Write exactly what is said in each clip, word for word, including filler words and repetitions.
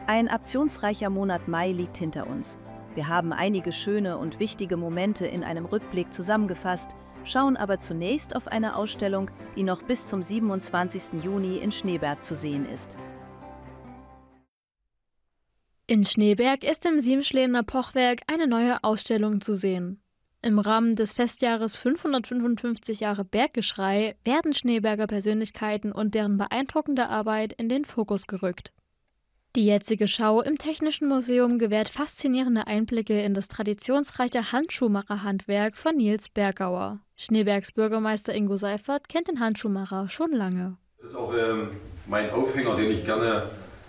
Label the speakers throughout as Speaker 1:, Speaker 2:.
Speaker 1: Ein aktionsreicher Monat Mai liegt hinter uns. Wir haben einige schöne und wichtige Momente in einem Rückblick zusammengefasst, schauen aber zunächst auf eine Ausstellung, die noch bis zum siebenundzwanzigsten Juni in Schneeberg zu sehen ist.
Speaker 2: In Schneeberg ist im Siebenschläner Pochwerk eine neue Ausstellung zu sehen. Im Rahmen des Festjahres fünfhundertfünfundfünfzig Jahre Berggeschrei werden Schneeberger Persönlichkeiten und deren beeindruckende Arbeit in den Fokus gerückt. Die jetzige Schau im Technischen Museum gewährt faszinierende Einblicke in das traditionsreiche Handschuhmacherhandwerk von Nils Bergauer. Schneebergs Bürgermeister Ingo Seifert kennt den Handschuhmacher schon lange.
Speaker 3: Das ist auch ähm, mein Aufhänger, den ich gerne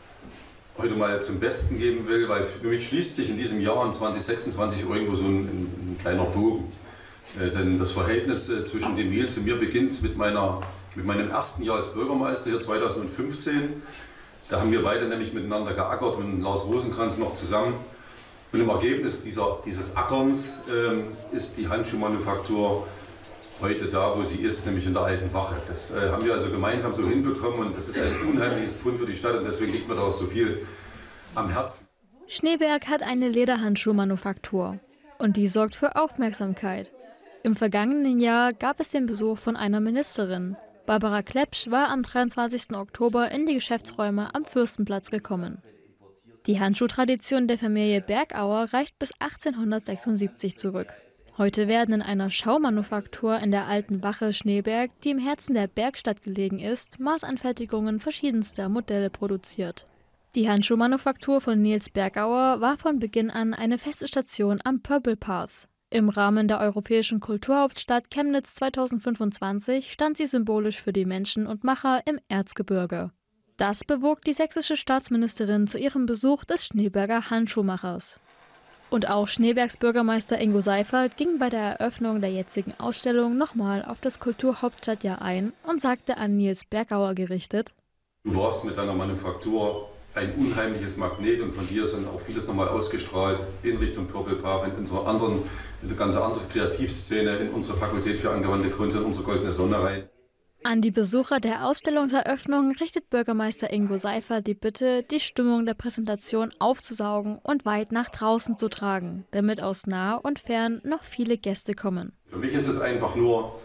Speaker 3: heute mal zum Besten geben will, weil für mich schließt sich in diesem Jahr, in zwanzig sechsundzwanzig, irgendwo so ein, ein kleiner Bogen. Äh, denn das Verhältnis äh, zwischen dem Nils und mir beginnt mit, meiner, mit meinem ersten Jahr als Bürgermeister hier zweitausendfünfzehn. Da haben wir beide nämlich miteinander geackert und Lars Rosenkranz noch zusammen. Und im Ergebnis dieser, dieses Ackerns ähm, ist die Handschuhmanufaktur heute da, wo sie ist, nämlich in der Alten Wache. Das äh, haben wir also gemeinsam so hinbekommen und das ist ein unheimliches Pfund für die Stadt und deswegen liegt mir da auch so viel am Herzen.
Speaker 2: Schneeberg hat eine Lederhandschuhmanufaktur und die sorgt für Aufmerksamkeit. Im vergangenen Jahr gab es den Besuch von einer Ministerin. Barbara Klepsch war am dreiundzwanzigsten Oktober in die Geschäftsräume am Fürstenplatz gekommen. Die Handschuhtradition der Familie Bergauer reicht bis achtzehnhundertsechsundsiebzig zurück. Heute werden in einer Schaumanufaktur in der Alten Wache Schneeberg, die im Herzen der Bergstadt gelegen ist, Maßanfertigungen verschiedenster Modelle produziert. Die Handschuhmanufaktur von Nils Bergauer war von Beginn an eine feste Station am Purple Path. Im Rahmen der Europäischen Kulturhauptstadt Chemnitz zweitausendfünfundzwanzig stand sie symbolisch für die Menschen und Macher im Erzgebirge. Das bewog die sächsische Staatsministerin zu ihrem Besuch des Schneeberger Handschuhmachers. Und auch Schneebergs Bürgermeister Ingo Seifert ging bei der Eröffnung der jetzigen Ausstellung nochmal auf das Kulturhauptstadtjahr ein und sagte an Nils Bergauer gerichtet:
Speaker 3: Du warst mit deiner Manufaktur ein unheimliches Magnet und von dir ist dann auch vieles nochmal ausgestrahlt in Richtung Purple Path, in unsere anderen, in eine ganz andere Kreativszene, in unsere Fakultät für angewandte Kunst, in unsere Goldene Sonne rein.
Speaker 2: An die Besucher der Ausstellungseröffnung richtet Bürgermeister Ingo Seifert die Bitte, die Stimmung der Präsentation aufzusaugen und weit nach draußen zu tragen, damit aus nah und fern noch viele Gäste kommen.
Speaker 3: Für mich ist es einfach nur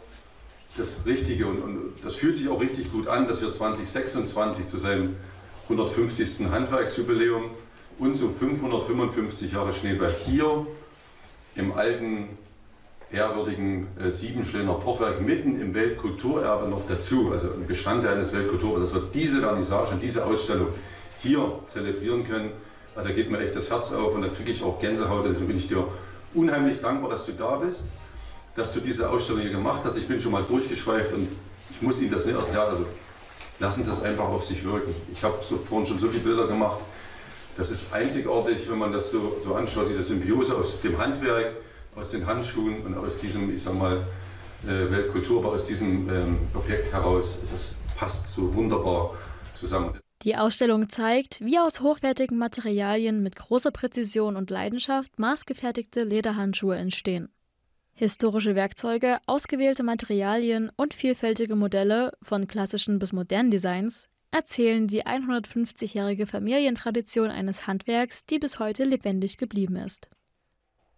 Speaker 3: das Richtige und, und das fühlt sich auch richtig gut an, dass wir zwanzig sechsundzwanzig zu seinem hundertfünfzigsten Handwerksjubiläum und zu fünfhundertfünfundfünfzig Jahre Schneeberg hier im alten, ehrwürdigen äh, Siebenschläner Pochwerk mitten im Weltkulturerbe noch dazu, also ein Bestandteil eines Weltkulturerbes, dass wir diese Vernissage und diese Ausstellung hier zelebrieren können. Ja, da geht mir echt das Herz auf und da kriege ich auch Gänsehaut. Deswegen bin ich dir unheimlich dankbar, dass du da bist, dass du diese Ausstellung hier gemacht hast. Ich bin schon mal durchgeschweift und ich muss Ihnen das nicht erklären. Also lassen Sie es einfach auf sich wirken. Ich habe so vorhin schon so viele Bilder gemacht. Das ist einzigartig, wenn man das so, so anschaut, diese Symbiose aus dem Handwerk, aus den Handschuhen und aus diesem, ich sag mal, äh, Weltkultur, aber aus diesem ähm, Objekt heraus. Das passt so wunderbar zusammen.
Speaker 2: Die Ausstellung zeigt, wie aus hochwertigen Materialien mit großer Präzision und Leidenschaft maßgefertigte Lederhandschuhe entstehen. Historische Werkzeuge, ausgewählte Materialien und vielfältige Modelle, von klassischen bis modernen Designs, erzählen die hundertfünfzigjährige Familientradition eines Handwerks, die bis heute lebendig geblieben ist.